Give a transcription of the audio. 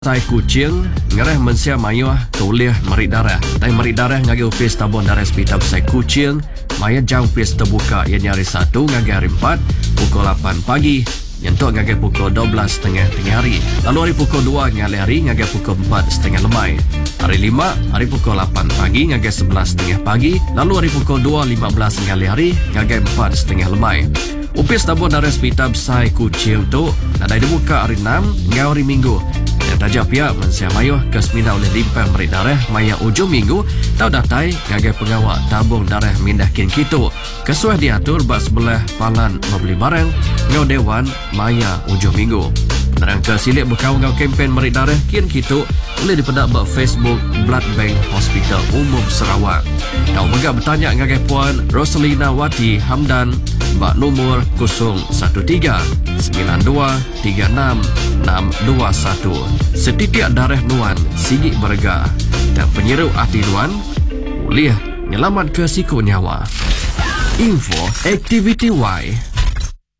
Sai kucing ngarah mensia mayuh kuliah merik darah. Tai merik darah ngagi upis tabon darah hospital sai kucing. Maya jauh upis terbuka ia nyari 1 ngagi hari 4 pukul 8 pagi. Nyentuk ngagi pukul 12 tengah hari. Lalu hari pukul 2 ngali hari ngagi pukul 4 setengah lemai. Hari 5 hari pukul 8 pagi ngagi 11 setengah pagi. Lalu hari pukul 2 15 ngali hari ngagi 4 setengah lemai. Upis tabon darah hospital sai kucing tu nadai dibuka hari 6 ngau hari Minggu. Dan tajak pihak mensia mayuh ke semina oleh limpah merik darah maya ujung minggu tau datai ngagai pengawal tabung darah mindah kin kitu. Kesuah diatur bak sebelah palan membeli barang ngau dewan maya ujung minggu. Penerang ke silik berkawal-ngau kempen merik darah kin kitu boleh dipedak bak Facebook Blood Bank Hospital Umum Sarawak. Kau megak bertanya ngagai puan Rosalina Wati Hamdan bak nomor 013-9236-621. Setitik darah nuan sigi berga dan penyeru hati nuan boleh nyelamat ke siku nyawa. Info Activity Y